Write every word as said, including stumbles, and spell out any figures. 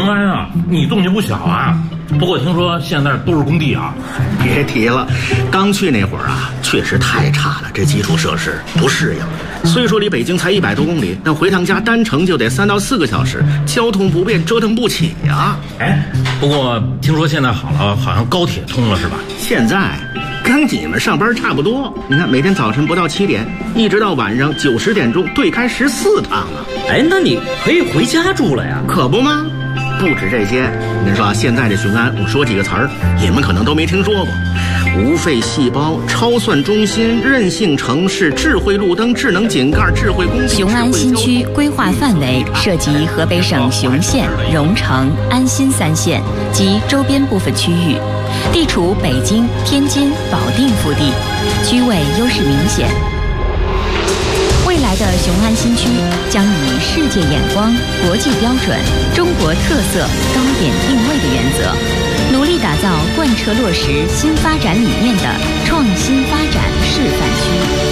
安啊，你动静不小啊。不过听说现在都是工地啊。 别提了，刚去那会儿啊，确实太差了，这基础设施不适应。虽说离北京才一百多公里，但回趟家单程就得三到四个小时，交通不便，折腾不起呀。 哎，不过听说现在好了，好像高铁通了是吧？ 现在跟你们上班差不多。你看，每天早晨不到七点，一直到晚上九十点钟，对开十四趟啊。 哎，那你可以回家住了呀？ 可不吗？不止这些，你说现在这雄安，我说几个词儿，你们可能都没听说过：无废细胞、超算中心、韧性城市、智慧路灯、智能井盖、智慧工地。 雄安新区规划范围涉及河北省雄县、荣成、安新三县及周边部分区域，地处北京、天津、保定腹地，区位优势明显。未来的雄安新区将以世界眼光、国际标准、中国特色高点定位的原则，努力打造贯彻落实新发展理念的